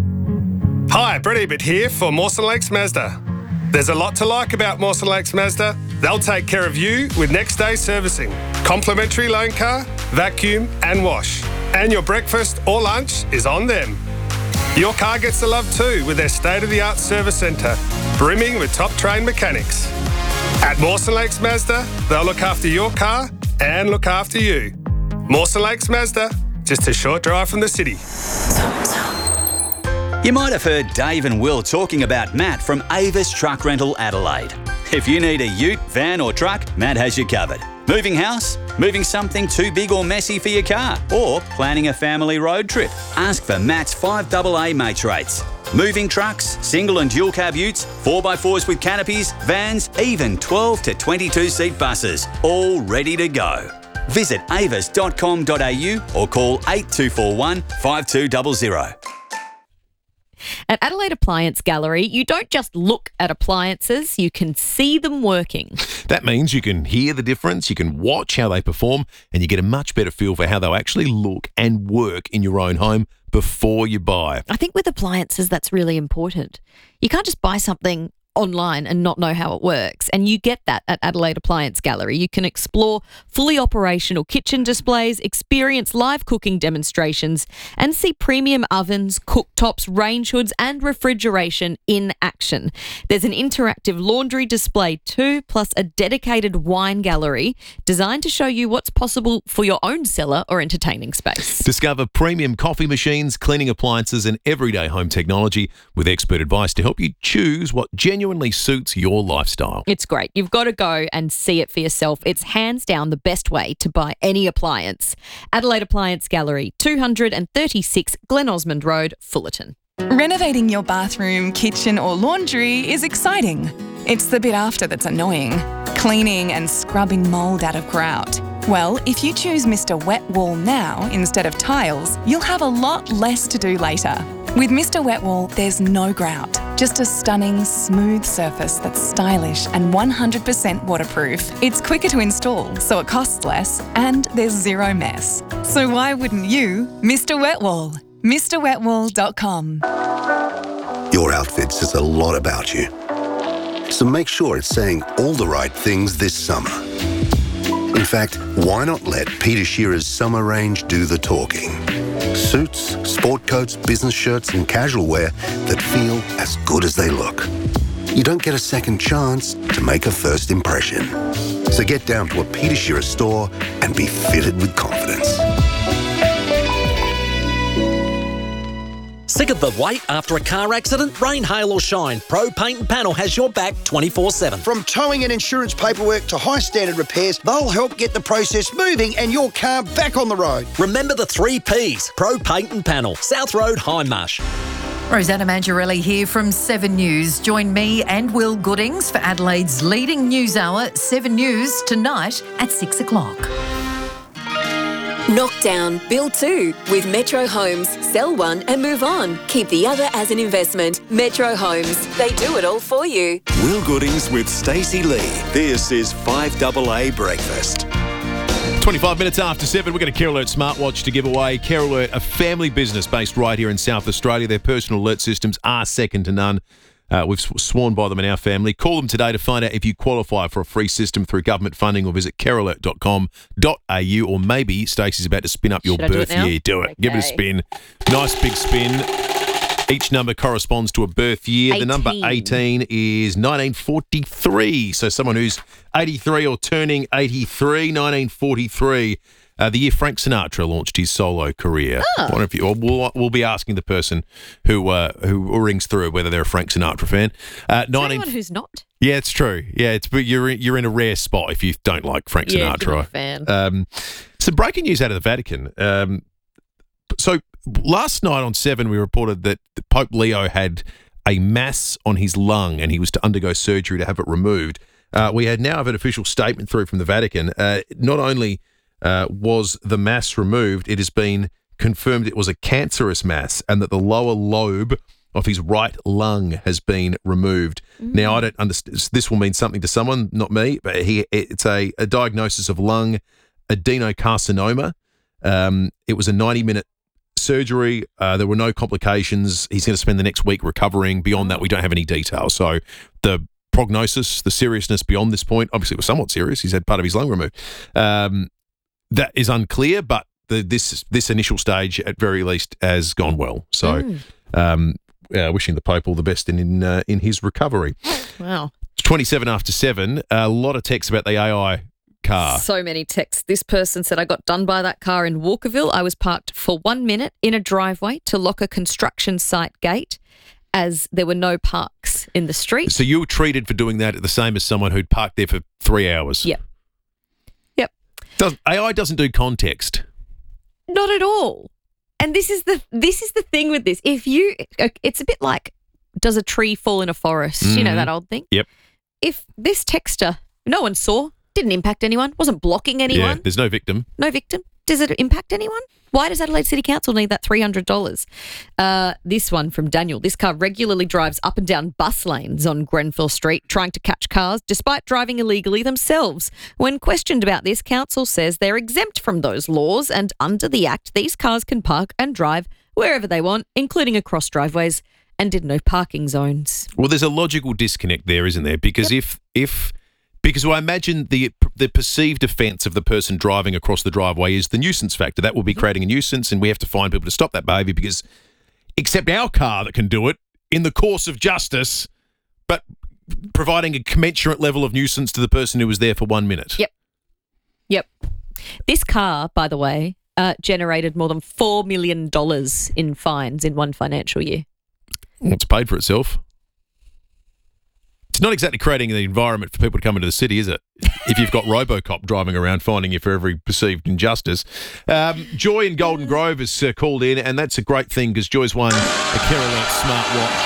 Hi, Brett Ebert here for Mawson Lakes Mazda. There's a lot to like about Mawson Lakes Mazda. They'll take care of you with next day servicing, complimentary loan car, vacuum and wash. And your breakfast or lunch is on them. Your car gets the love too with their state-of-the-art service centre, brimming with top-trained mechanics. At Mawson Lakes Mazda, they'll look after your car and look after you. Mawson Lakes Mazda, just a short drive from the city. You might have heard Dave and Will talking about Matt from Avis Truck Rental Adelaide. If you need a ute, van or truck, Matt has you covered. Moving house? Moving something too big or messy for your car? Or planning a family road trip? Ask for Matt's five double A mates rates. Moving trucks, single and dual cab utes, four by fours with canopies, vans, even twelve to twenty-two seat buses, all ready to go. Visit avis dot com dot a u or call eight two four one, five two zero zero. At Adelaide Appliance Gallery, you don't just look at appliances, you can see them working. That means you can hear the difference, you can watch how they perform, and you get a much better feel for how they'll actually look and work in your own home before you buy. I think with appliances, that's really important. You can't just buy something online and not know how it works. And you get that at Adelaide Appliance Gallery. You can explore fully operational kitchen displays, experience live cooking demonstrations, and see premium ovens, cooktops, range hoods, and refrigeration in action. There's an interactive laundry display too, plus a dedicated wine gallery designed to show you what's possible for your own cellar or entertaining space. Discover premium coffee machines, cleaning appliances, and everyday home technology with expert advice to help you choose what genuinely suits your lifestyle. It's great. You've got to go and see it for yourself. It's hands down the best way to buy any appliance. Adelaide Appliance Gallery, two thirty-six Glen Osmond Road, Fullerton. Renovating your bathroom, kitchen or laundry is exciting. It's the bit after that's annoying. Cleaning and scrubbing mould out of grout. Well, if you choose Mister Wet Wall now instead of tiles, you'll have a lot less to do later. With Mister Wet Wall, there's no grout, just a stunning, smooth surface that's stylish and one hundred percent waterproof. It's quicker to install, so it costs less, and there's zero mess. So why wouldn't you, Mister Wet Wall? Mr Wet Wall dot com. Your outfit says a lot about you. So make sure it's saying all the right things this summer. In fact, why not let Peter Shearer's summer range do the talking? Suits, sport coats, business shirts and casual wear that feel as good as they look. You don't get a second chance to make a first impression. So get down to a Peter Shearer store and be fitted with confidence. Sick of the wait after a car accident? Rain, hail or shine, Pro Paint and Panel has your back twenty-four seven. From towing and insurance paperwork to high standard repairs, they'll help get the process moving and your car back on the road. Remember the three Ps, Pro Paint and Panel, South Road, Hindmarsh. Rosanna Mangiarelli here from Seven News. Join me and Will Goodings for Adelaide's leading news hour, Seven News, tonight at six o'clock. Knockdown, build two with Metro Homes. Sell one and move on. Keep the other as an investment. Metro Homes. They do it all for you. Will Goodings with Stacey Lee. This is five double A Breakfast. twenty-five minutes after seven, we've got a Care Alert smartwatch to give away. Care Alert, a family business based right here in South Australia. Their personal alert systems are second to none. Uh, we've sworn by them in our family. Call them today to find out if you qualify for a free system through government funding, or visit care alert dot com dot a u, or maybe Stacey's about to spin up your Should I do birth it now? year. Do it. Okay. Give it a spin. Nice big spin. Each number corresponds to a birth year. The number eighteen is nineteen forty-three. So someone who's eighty-three or turning eighty-three, nineteen forty-three. Uh, the year Frank Sinatra launched his solo career. Oh. One of you, or we'll, we'll be asking the person who uh, who rings through whether they're a Frank Sinatra fan. Uh, Is there anyone who's not? Yeah, it's true. Yeah, it's but you're you're in a rare spot if you don't like Frank Yeah, if you're Sinatra. not a fan. Um, some breaking news out of the Vatican. Um, so last night on Seven, we reported that Pope Leo had a mass on his lung and he was to undergo surgery to have it removed. Uh, we had now have an official statement through from the Vatican. Uh, not only Uh, was the mass removed, it has been confirmed it was a cancerous mass and that the lower lobe of his right lung has been removed. Mm. Now, I don't understand. This will mean something to someone, not me, but he, it's a, a diagnosis of lung adenocarcinoma. Um, it was a ninety-minute surgery. Uh, there were no complications. He's going to spend the next week recovering. Beyond that, we don't have any details. So the prognosis, the seriousness beyond this point, obviously it was somewhat serious. He's had part of his lung removed. Um, That is unclear, but the, this this initial stage, at very least, has gone well. So, Mm. um, uh, wishing the Pope all the best in in, uh, in his recovery. Wow. It's twenty-seven after seven. A lot of texts about the A I car. So many texts. This person said, I got done by that car in Walkerville. I was parked for one minute in a driveway to lock a construction site gate as there were no parks in the street. So you were treated for doing that the same as someone who'd parked there for three hours. Yep. Yep. Does, A I doesn't do context. Not at all. And this is the this is the thing with this. If you, it's a bit like, does a tree fall in a forest? Mm-hmm. You know that old thing? Yep. If this texter, no one saw, didn't impact anyone, wasn't blocking anyone. Yeah, there's no victim. No victim. Does it impact anyone? Why does Adelaide City Council need that three hundred dollars? Uh, this one from Daniel. This car regularly drives up and down bus lanes on Grenfell Street trying to catch cars despite driving illegally themselves. When questioned about this, Council says they're exempt from those laws and under the Act, these cars can park and drive wherever they want, including across driveways and in no parking zones. Well, there's a logical disconnect there, isn't there? Because yep. if if... Because I imagine the the perceived offence of the person driving across the driveway is the nuisance factor. That will be creating a nuisance, and we have to find people to stop that behaviour because except our car that can do it in the course of justice, but providing a commensurate level of nuisance to the person who was there for one minute. Yep. Yep. This car, by the way, uh, generated more than four million dollars in fines in one financial year. Well, it's paid for itself. It's not exactly creating the environment for people to come into the city, is it? If you've got RoboCop driving around finding you for every perceived injustice. Um, Joy in Golden Grove has uh, called in, and that's a great thing because Joy's won a Care Alert smartwatch.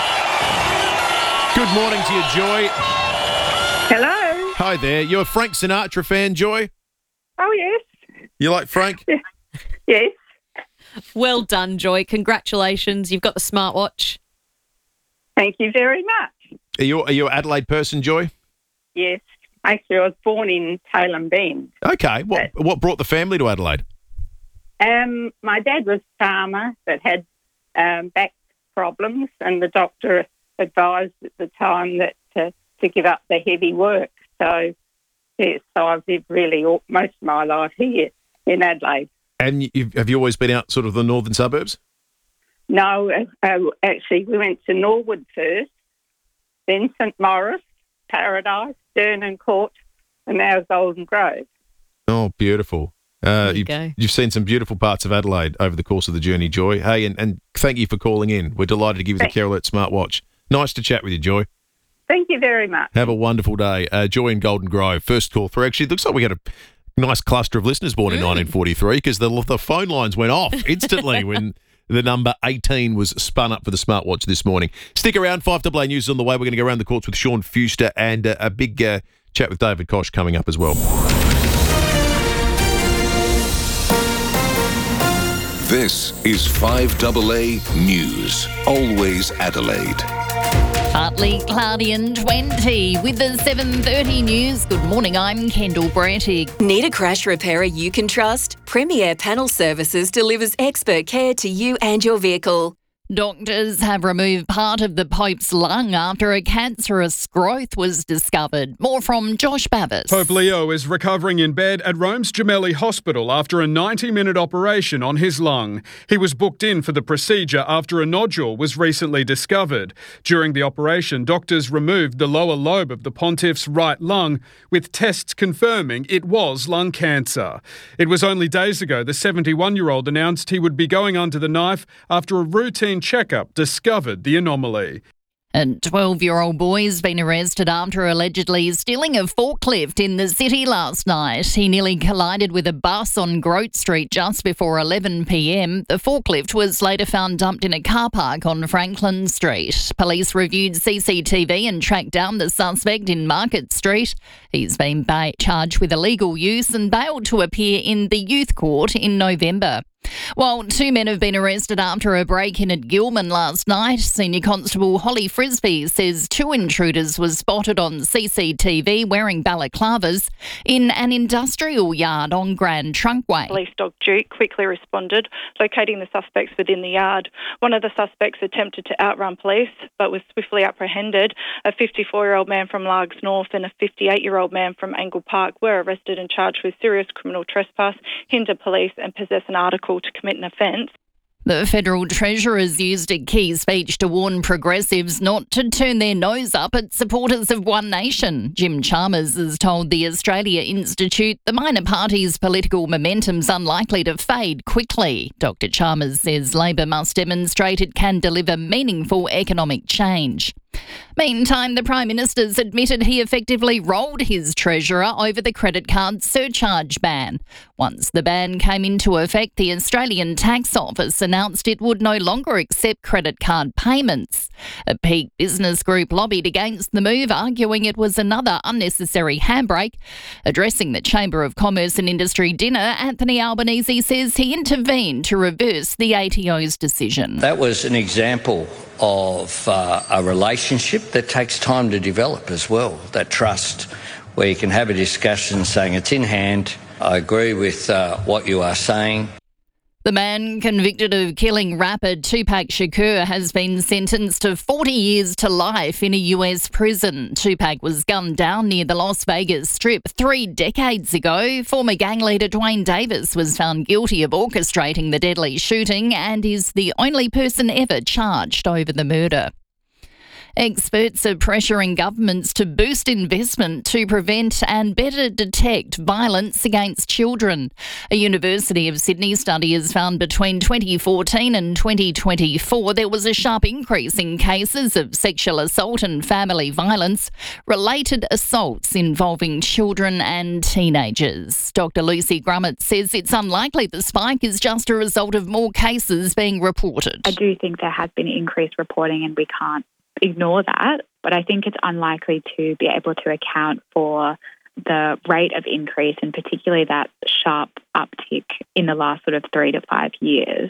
Good morning to you, Joy. Hello. Hi there. You're a Frank Sinatra fan, Joy? Oh, yes. You like Frank? Yes. Well done, Joy. Congratulations. You've got the smartwatch. Thank you very much. Are you, are you an Adelaide person, Joy? Yes. Actually, I was born in Tailem Bend. Okay. What but, what brought the family to Adelaide? Um, my dad was a farmer that had um, back problems, and the doctor advised at the time that to, to give up the heavy work. So, yes, so I've lived really all, most of my life here in Adelaide. And you've, have you always been out sort of the northern suburbs? No, uh, actually, we went to Norwood first, then St Morris, Paradise, Durnan Court, and now Golden Grove. Oh, beautiful. Uh, you you've, go. you've seen some beautiful parts of Adelaide over the course of the journey, Joy. Hey, and, and thank you for calling in. We're delighted to give you the Care Alert smartwatch. Nice to chat with you, Joy. Thank you very much. Have a wonderful day. Uh, Joy in Golden Grove, first call through. Actually, it looks like we had a nice cluster of listeners born in mm. nineteen forty-three because the, the phone lines went off instantly when the number eighteen was spun up for the smartwatch this morning. Stick around. five A A News is on the way. We're going to go around the courts with Sean Fuster and uh, a big uh, chat with David Koch coming up as well. This is five A A News. Always Adelaide. Partly cloudy and twenty with the seven thirty news. Good morning, I'm Kendall Brettig. Need a crash repairer you can trust? Premier Panel Services delivers expert care to you and your vehicle. Doctors have removed part of the Pope's lung after a cancerous growth was discovered. More from Josh Bavis. Pope Leo is recovering in bed at Rome's Gemelli Hospital after a ninety-minute operation on his lung. He was booked in for the procedure after a nodule was recently discovered. During the operation, doctors removed the lower lobe of the pontiff's right lung, with tests confirming it was lung cancer. It was only days ago the seventy-one-year-old announced he would be going under the knife after a routine checkup discovered the anomaly. A twelve-year-old boy has been arrested after allegedly stealing a forklift in the city last night. He nearly collided with a bus on Grote Street just before eleven p m. The forklift was later found dumped in a car park on Franklin Street. Police reviewed C C T V and tracked down the suspect in Market Street. He's been ba- charged with illegal use and bailed to appear in the youth court in November. While two men have been arrested after a break-in at Gilman last night, Senior Constable Holly Frisbee says two intruders were spotted on C C T V wearing balaclavas in an industrial yard on Grand Trunkway. Police dog Duke quickly responded, locating the suspects within the yard. One of the suspects attempted to outrun police, but was swiftly apprehended. A fifty-four-year-old man from Largs North and a fifty-eight-year-old man from Angle Park were arrested and charged with serious criminal trespass, hinder police and possess an article to commit an offence. The Federal Treasurer's used a key speech to warn progressives not to turn their nose up at supporters of One Nation. Jim Chalmers has told the Australia Institute the minor party's political momentum's unlikely to fade quickly. Doctor Chalmers says Labor must demonstrate it can deliver meaningful economic change. Meantime, the Prime Minister's admitted he effectively rolled his treasurer over the credit card surcharge ban. Once the ban came into effect, the Australian Tax Office announced it would no longer accept credit card payments. A Peak Business Group lobbied against the move, arguing it was another unnecessary handbrake. Addressing the Chamber of Commerce and Industry dinner, Anthony Albanese says he intervened to reverse the A T O's decision. That was an example of uh, a relationship that takes time to develop as well, that trust, where you can have a discussion saying it's in hand, I agree with uh, what you are saying. The man convicted of killing rapper Tupac Shakur has been sentenced to forty years to life in a U S prison. Tupac was gunned down near the Las Vegas Strip three decades ago. Former gang leader Dwayne Davis was found guilty of orchestrating the deadly shooting and is the only person ever charged over the murder. Experts are pressuring governments to boost investment to prevent and better detect violence against children. A University of Sydney study has found between twenty fourteen and twenty twenty-four there was a sharp increase in cases of sexual assault and family violence, related assaults involving children and teenagers. Doctor Lucy Grummett says it's unlikely the spike is just a result of more cases being reported. I do think there has been increased reporting and we can't ignore that, but I think it's unlikely to be able to account for the rate of increase and particularly that sharp uptick in the last sort of three to five years.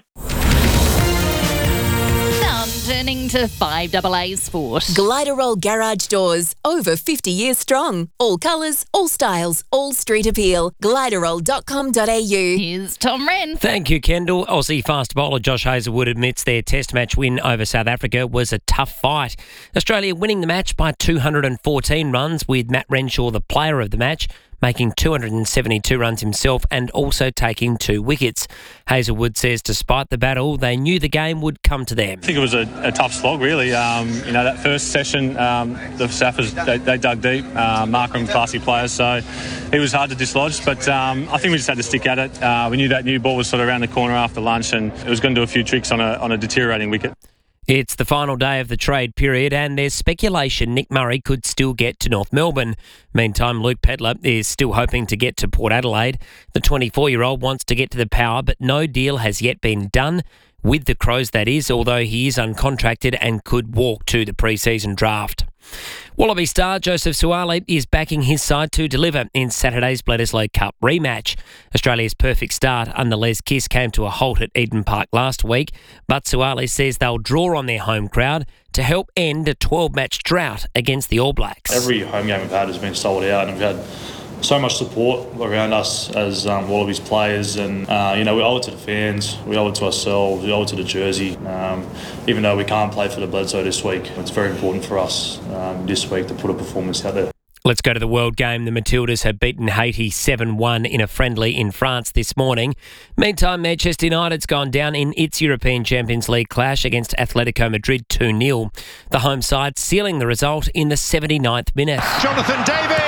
Now turning to five double A Sport. Gliderol Garage Doors, over fifty years strong. All colours, all styles, all street appeal. Gliderol dot com dot a u. Here's Tom Wren. Thank you, Kendall. Aussie fast bowler Josh Hazlewood admits their Test match win over South Africa was a tough fight. Australia winning the match by two hundred fourteen runs, with Matt Renshaw the player of the match, making two hundred seventy-two runs himself and also taking two wickets. Hazlewood says despite the battle, they knew the game would come to them. I think it was a, a tough slog, really. Um, you know, that first session, um, the Saffers, they, they dug deep. Uh, Markram, classy players, so it was hard to dislodge. But um, I think we just had to stick at it. Uh, we knew that new ball was sort of around the corner after lunch and it was going to do a few tricks on a, on a deteriorating wicket. It's the final day of the trade period and there's speculation Nick Murray could still get to North Melbourne. Meantime, Luke Pedler is still hoping to get to Port Adelaide. The twenty-four-year-old wants to get to the Power, but no deal has yet been done with the Crows, that is, although he is uncontracted and could walk to the pre-season draft. Wallaby star Joseph Suaalii is backing his side to deliver in Saturday's Bledisloe Cup rematch. Australia's perfect start under Les Kiss came to a halt at Eden Park last week, but Suaalii says they'll draw on their home crowd to help end a twelve-match drought against the All Blacks. Every home game we've had has been sold out and we've had so much support around us as um, Wallabies players, and uh, you know, we owe it to the fans, we owe it to ourselves, we owe it to the jersey. Um, even though we can't play for the Bledisloe this week, it's very important for us um, this week to put a performance out there. Let's go to the World Game. The Matildas have beaten Haiti seven one in a friendly in France this morning. Meantime, Manchester United's gone down in its European Champions League clash against Atletico Madrid two nil. The home side sealing the result in the seventy-ninth minute. Jonathan David!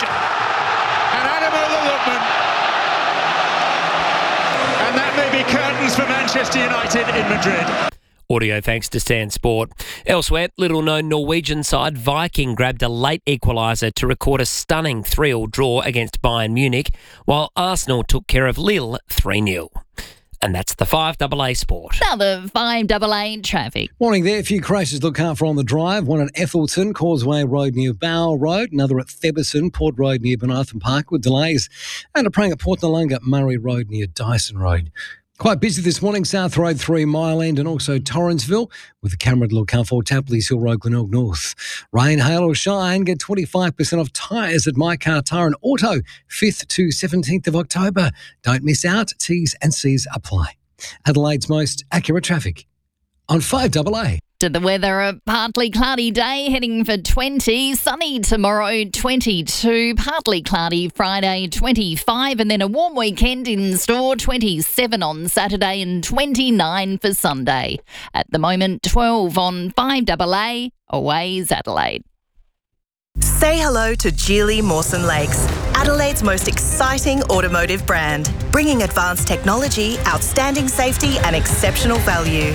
And that may be curtains for Manchester United in Madrid. Audio thanks to Stan Sport. Elsewhere, little-known Norwegian side Viking grabbed a late equaliser to record a stunning three all draw against Bayern Munich, while Arsenal took care of Lille three nil. And that's the five double A Sport. Now the five double A traffic. Morning there. A few crashes to look out for on the drive. One at Ethelton, Causeway Road near Bow Road. Another at Theberson, Port Road near Benartham Park with delays. And a praying at Port Noarlunga, Murray Road near Dyson Road. Quite busy this morning, South Road three Mile End and also Torrensville with the camera to look out for Tapley's Hill Road, Glenelg North. Rain, hail or shine, get twenty-five percent off tyres at My Car Tyre and Auto, fifth to seventeenth of October. Don't miss out, T's and C's apply. Adelaide's most accurate traffic on five double A. To the weather, a partly cloudy day heading for twenty, sunny tomorrow twenty-two, partly cloudy Friday twenty-five, and then a warm weekend in store, twenty-seven on Saturday and twenty-nine for Sunday. At the moment, twelve on five double A, Aways Adelaide. Say hello to Geely Mawson Lakes, Adelaide's most exciting automotive brand, bringing advanced technology, outstanding safety and exceptional value.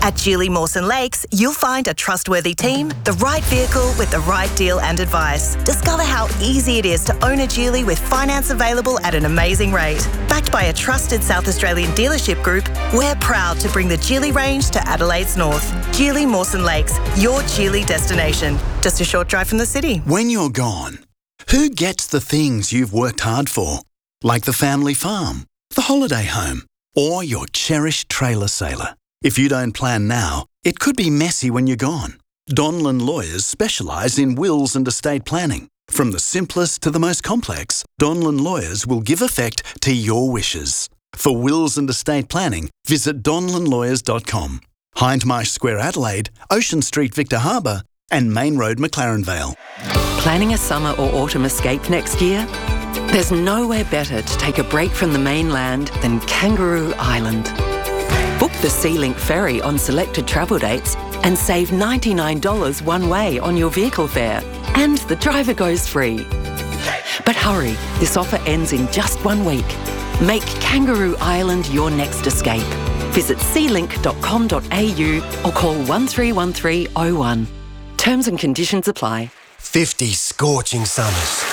At Geely Mawson Lakes, you'll find a trustworthy team, the right vehicle with the right deal and advice. Discover how easy it is to own a Geely with finance available at an amazing rate. Backed by a trusted South Australian dealership group, we're proud to bring the Geely range to Adelaide's north. Geely Mawson Lakes, your Geely destination. Just a short drive from the city. When you're gone, who gets the things you've worked hard for? Like the family farm, the holiday home, or your cherished trailer sailor? If you don't plan now, it could be messy when you're gone. Donlan Lawyers specialise in wills and estate planning. From the simplest to the most complex, Donlan Lawyers will give effect to your wishes. For wills and estate planning, visit donlan lawyers dot com. Hindmarsh Square Adelaide, Ocean Street Victor Harbour and Main Road McLaren Vale. Planning a summer or autumn escape next year? There's nowhere better to take a break from the mainland than Kangaroo Island. Book the SeaLink ferry on selected travel dates and save ninety-nine dollars one way on your vehicle fare. And the driver goes free. But hurry, this offer ends in just one week. Make Kangaroo Island your next escape. Visit sea link dot com dot a u or call one three one three oh one. Terms and conditions apply. fifty scorching summers.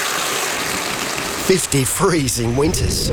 fifty freezing winters.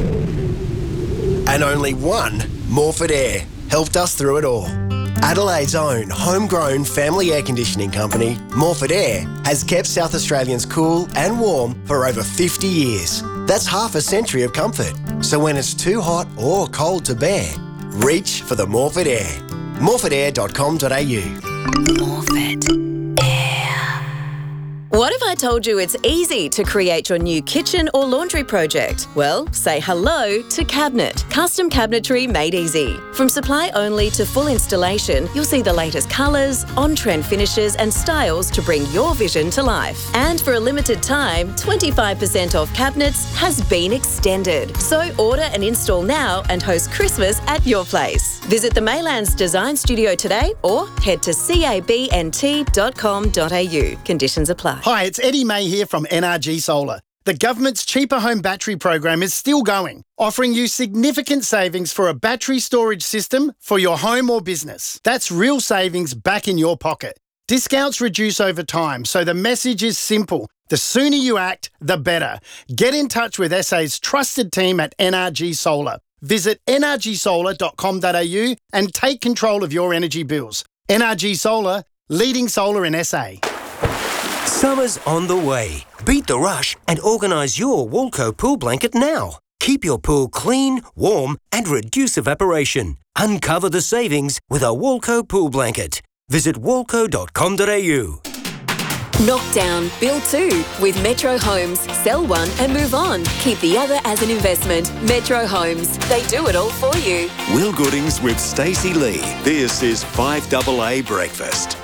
And only one Morford Air helped us through it all. Adelaide's own homegrown family air conditioning company, Morford Air, has kept South Australians cool and warm for over fifty years. That's half a century of comfort. So when it's too hot or cold to bear, reach for the Morford Air. morford air dot com dot a u. Morford Air. What if I told you it's easy to create your new kitchen or laundry project? Well, say hello to Cabinet. Custom cabinetry made easy. From supply only to full installation, you'll see the latest colours, on-trend finishes and styles to bring your vision to life. And for a limited time, twenty-five percent off cabinets has been extended. So order and install now and host Christmas at your place. Visit the Maylands Design Studio today or head to cabnt dot com dot a u. Conditions apply. Hi, it's Eddie May here from N R G Solar. The government's Cheaper Home Battery program is still going, offering you significant savings for a battery storage system for your home or business. That's real savings back in your pocket. Discounts reduce over time, so the message is simple. The sooner you act, the better. Get in touch with S A's trusted team at N R G Solar. Visit n r g solar dot com dot a u and take control of your energy bills. N R G Solar, leading solar in S A. Summer's on the way. Beat the rush and organise your Walco pool blanket now. Keep your pool clean, warm and reduce evaporation. Uncover the savings with a Walco pool blanket. Visit walco dot com dot a u. Knock down, build two with Metro Homes. Sell one and move on. Keep the other as an investment. Metro Homes. They do it all for you. Will Goodings with Stacey Lee. This is five double A Breakfast.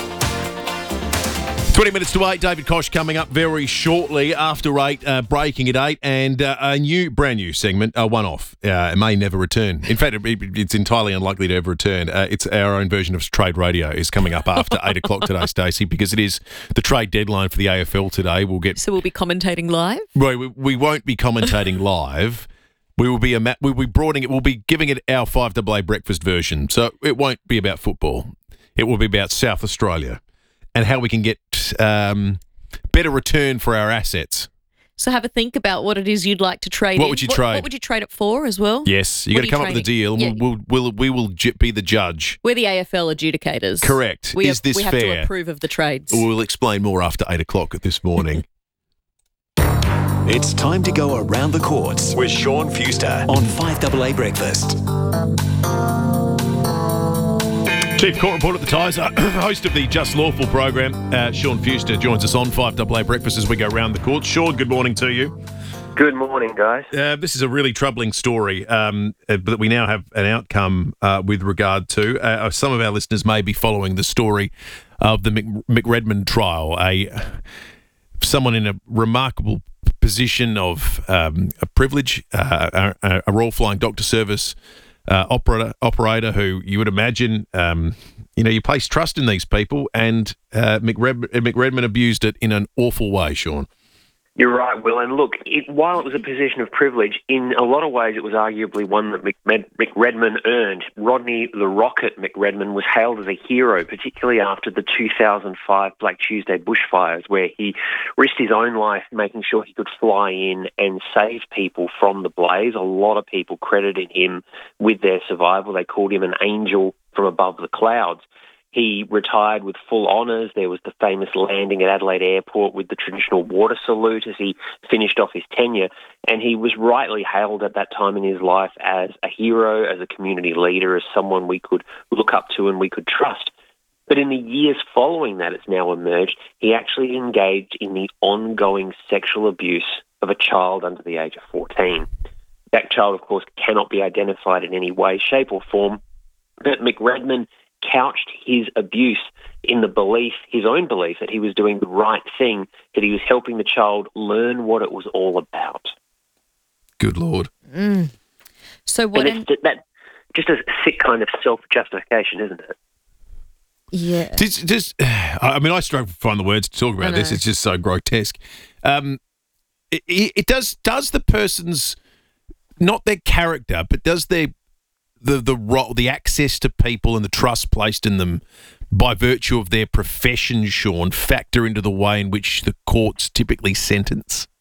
twenty minutes to eight. David Koch coming up very shortly after eight, uh, breaking at eight, and uh, a new, brand new segment, a one-off. Uh, it may never return. In fact, it, it's entirely unlikely to ever return. Uh, it's our own version of Trade Radio is coming up after eight o'clock today, Stacey, because it is the trade deadline for the A F L today. We'll get. So we'll be commentating live? Well, we, we won't be commentating live. We will be a ma- we'll be broadening it. We'll be giving it our five double A breakfast version. So it won't be about football. It will be about South Australia and how we can get um, better return for our assets. So have a think about what it is you'd like to trade What in. would you what, trade? What would you trade it for as well? Yes, you What got to are come up with a trading? deal. Yeah. And we'll, we'll, we will ju- be the judge. We're the A F L adjudicators. Correct. We Is have, this we have fair? to approve of the trades. We'll explain more after eight o'clock this morning. It's time to go around the courts with Sean Fuster on five double A Breakfast. Chief Court Reporter at the Tiser, host of the Just Lawful program, uh, Sean Fuster, joins us on five double A Breakfast as we go around the courts. Sean, good morning to you. Good morning, guys. Uh, this is a really troubling story um, uh, that we now have an outcome uh, with regard to. Uh, some of our listeners may be following the story of the Mc, McRedmond trial. A someone in a remarkable position of um, a privilege, uh, a, a Royal Flying Doctor Service uh, operator, operator who you would imagine, um, you know, you place trust in these people, and uh, McRed, McRedmond abused it in an awful way, Sean. You're right, Will. And look, it, while it was a position of privilege, in a lot of ways it was arguably one that Mick, Mick Redman earned. Rodney the Rocket McRedman was hailed as a hero, particularly after the two thousand five Black Tuesday bushfires, where he risked his own life making sure he could fly in and save people from the blaze. A lot of people credited him with their survival. They called him an angel from above the clouds. He retired with full honours. There was the famous landing at Adelaide Airport with the traditional water salute as he finished off his tenure. And he was rightly hailed at that time in his life as a hero, as a community leader, as someone we could look up to and we could trust. But in the years following that, it's now emerged, he actually engaged in the ongoing sexual abuse of a child under the age of fourteen. That child, of course, cannot be identified in any way, shape or form. But McRedman couched his abuse in the belief, his own belief, that he was doing the right thing, that he was helping the child learn what it was all about. Good Lord. Mm. So what? And it's, that just a sick kind of self-justification, isn't it? Yeah. Just, just, I mean, I struggle to find the words to talk about this. It's just so grotesque. Um, it, it does. Does the person's, not their character, but does their the the role, the access to people and the trust placed in them by virtue of their profession, Sean, factor into the way in which the courts typically sentence?